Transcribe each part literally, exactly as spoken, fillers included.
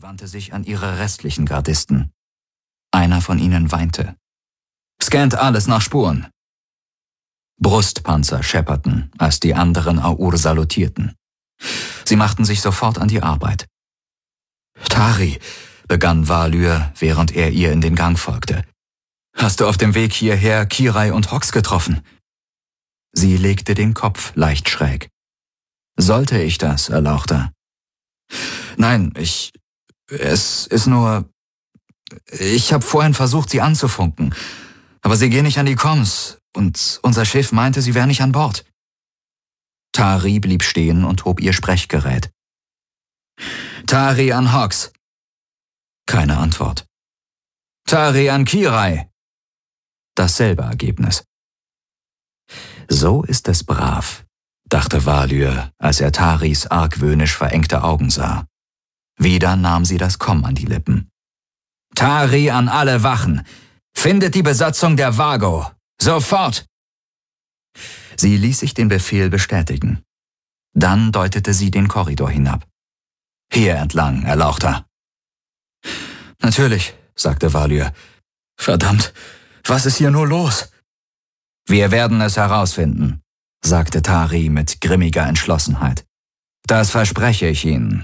wandte sich an ihre restlichen Gardisten. Einer von ihnen weinte. »Scannt alles nach Spuren!« Brustpanzer schepperten, als die anderen Aur salutierten. Sie machten sich sofort an die Arbeit. »Tari«, begann Valyr, während er ihr in den Gang folgte. »Hast du auf dem Weg hierher Kirai und Hox getroffen?« Sie legte den Kopf leicht schräg. »Sollte ich das, Erlauchter?« »Nein, ich... es ist nur... Ich habe vorhin versucht, sie anzufunken, aber sie gehen nicht an die Comms und unser Schiff meinte, sie wäre nicht an Bord.« Tari blieb stehen und hob ihr Sprechgerät. »Tari an Hox!« Keine Antwort. »Tari an Kirai!« Dasselbe Ergebnis. »So ist es brav«, dachte Valyr, als er Taris argwöhnisch verengte Augen sah. Wieder nahm sie das Komm an die Lippen. »Tari an alle Wachen! Findet die Besatzung der Vago! Sofort!« Sie ließ sich den Befehl bestätigen. Dann deutete sie den Korridor hinab. »Hier entlang, Erlauchter!« »Natürlich«, sagte Valyr. »Verdammt, was ist hier nur los?« »Wir werden es herausfinden«, sagte Tari mit grimmiger Entschlossenheit. »Das verspreche ich Ihnen.«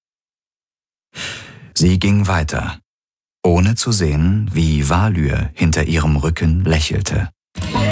Sie ging weiter, ohne zu sehen, wie Valyr hinter ihrem Rücken lächelte.